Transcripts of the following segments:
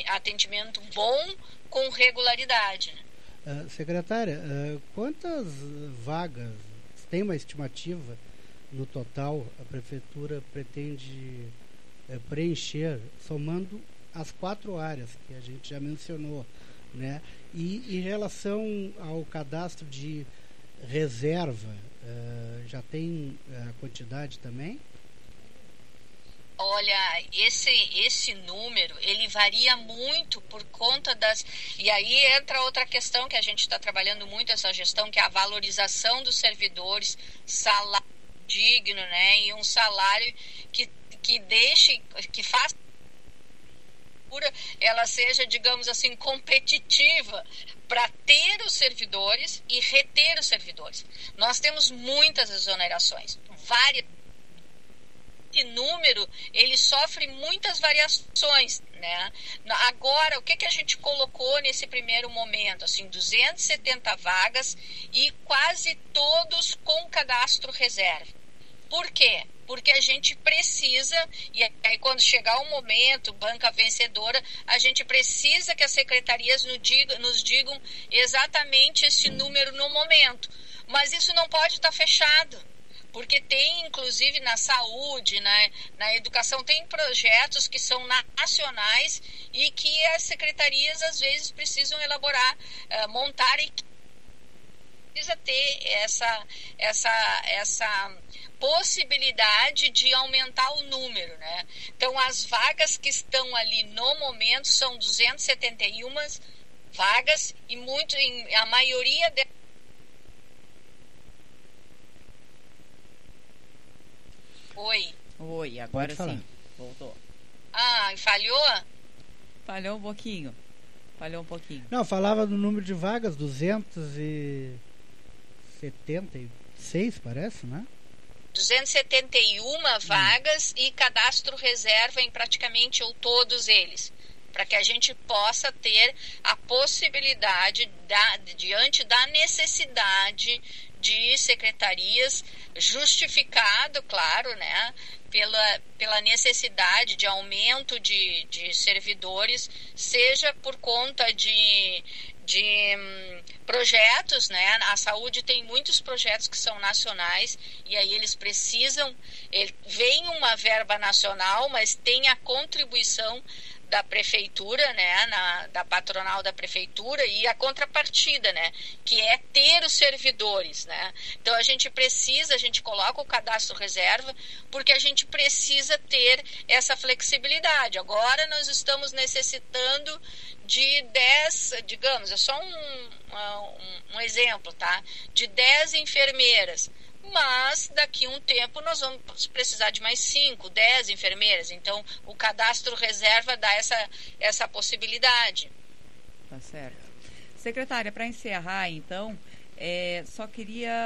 atendimento bom com regularidade, né? Secretária, quantas vagas, tem uma estimativa no total, a Prefeitura pretende preencher, somando as 4 áreas que a gente já mencionou, né? E em relação ao cadastro de reserva, já tem a quantidade também? Olha, esse número, ele varia muito por conta das... E aí entra outra questão que a gente está trabalhando muito, essa gestão, que é a valorização dos servidores, salário digno, né? E um salário que deixe, que faça ela seja, digamos assim, competitiva para ter os servidores e reter os servidores. Nós temos muitas exonerações, várias. Esse número, ele sofre muitas variações, né? Agora, o que a gente colocou nesse primeiro momento? Assim, 270 vagas e quase todos com cadastro reserva. Por quê? Porque a gente precisa, e aí quando chegar o momento, banca vencedora, a gente precisa que as secretarias nos digam exatamente esse número no momento. Mas isso não pode estar fechado, porque tem, inclusive, na saúde, na educação, tem projetos que são nacionais e que as secretarias, às vezes, precisam elaborar, montar equipes. Precisa ter essa possibilidade de aumentar o número, né? Então, as vagas que estão ali no momento são 271 vagas e a maioria delas... Oi, agora sim. Voltou. Falhou? Falhou um pouquinho. Não, falava do número de vagas, 276, parece, né? 271 vagas e cadastro reserva em praticamente todos eles, para que a gente possa ter a possibilidade, diante da necessidade de secretarias, justificado, claro, né, pela necessidade de aumento de servidores, seja por conta de projetos, né? A saúde tem muitos projetos que são nacionais e aí eles precisam, vem uma verba nacional, mas tem a contribuição da prefeitura, né, da patronal da prefeitura, e a contrapartida, né, que é ter os servidores, né. Então a gente coloca o cadastro reserva porque a gente precisa ter essa flexibilidade. Agora nós estamos necessitando de 10, digamos, é só um exemplo, tá? De 10 enfermeiras. Mas daqui a um tempo nós vamos precisar de mais 5, 10 enfermeiras. Então o cadastro reserva dá essa possibilidade. Tá certo. Secretária, para encerrar então, só queria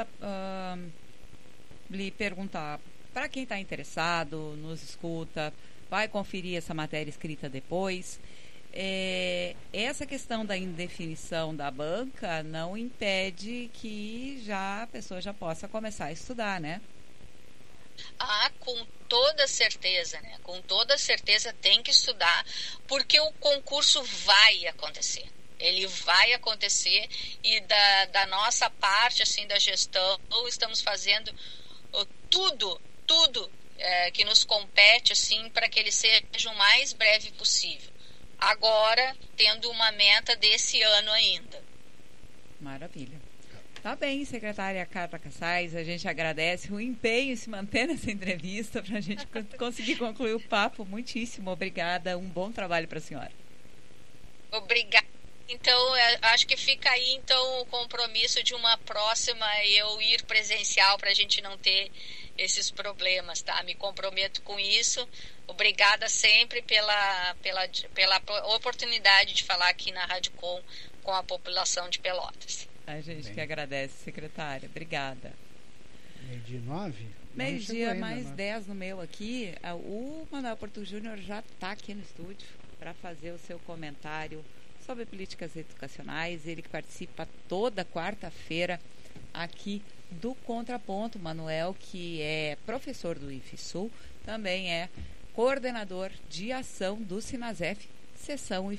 lhe perguntar, para quem está interessado, nos escuta, vai conferir essa matéria escrita depois. Essa questão da indefinição da banca não impede que a pessoa já possa começar a estudar, né? Com toda certeza, né? Com toda certeza tem que estudar, porque o concurso vai acontecer. Ele vai acontecer e da nossa parte, assim, da gestão, estamos fazendo tudo que nos compete, assim, para que ele seja o mais breve possível. Agora, tendo uma meta desse ano ainda. Maravilha. Tá bem, secretária Carla Cassais, a gente agradece o empenho em se manter nessa entrevista para a gente conseguir concluir o papo. Muitíssimo obrigada, um bom trabalho para a senhora. Obrigada. Então, acho que fica aí então o compromisso de uma próxima eu ir presencial para a gente não ter esses problemas, tá? Me comprometo com isso. Obrigada sempre pela oportunidade de falar aqui na Rádio com a população de Pelotas. A gente que agradece, secretária. Obrigada. 12:09? Meio-dia mais 10 no meu aqui. O Manuel Porto Júnior já está aqui no estúdio para fazer o seu comentário sobre políticas educacionais. Ele que participa toda quarta-feira aqui do Contraponto. Manuel, que é professor do IFSUL, também é coordenador de ação do Sinasef, seção